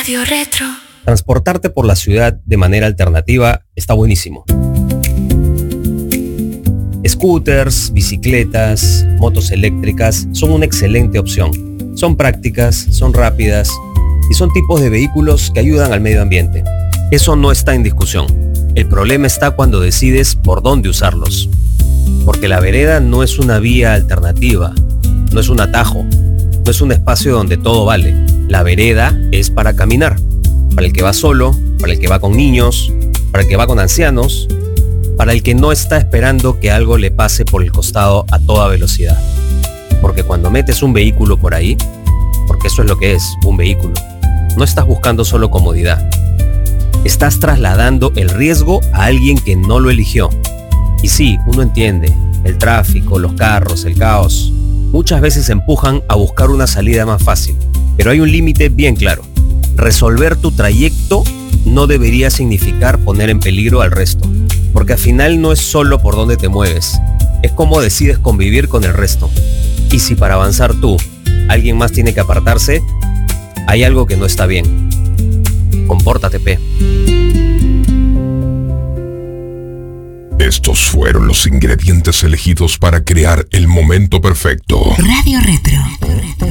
Radio Retro. Transportarte por la ciudad de manera alternativa está buenísimo. Scooters, bicicletas, motos eléctricas son una excelente opción. Son prácticas, son rápidas y son tipos de vehículos que ayudan al medio ambiente. Eso no está en discusión. El problema está cuando decides por dónde usarlos. Porque la vereda no es una vía alternativa, no es un atajo, no es un espacio donde todo vale. La vereda es para caminar, para el que va solo, para el que va con niños, para el que va con ancianos, para el que no está esperando que algo le pase por el costado a toda velocidad. Porque cuando metes un vehículo por ahí, porque eso es lo que es, un vehículo, no estás buscando solo comodidad. Estás trasladando el riesgo a alguien que no lo eligió. Y sí, uno entiende, el tráfico, los carros, el caos, muchas veces empujan a buscar una salida más fácil. Pero hay un límite bien claro. Resolver tu trayecto no debería significar poner en peligro al resto. Porque al final no es solo por dónde te mueves, es cómo decides convivir con el resto. Y si para avanzar tú, alguien más tiene que apartarse, hay algo que no está bien. Compórtate, P. Estos fueron los ingredientes elegidos para crear el momento perfecto. Radio Retro.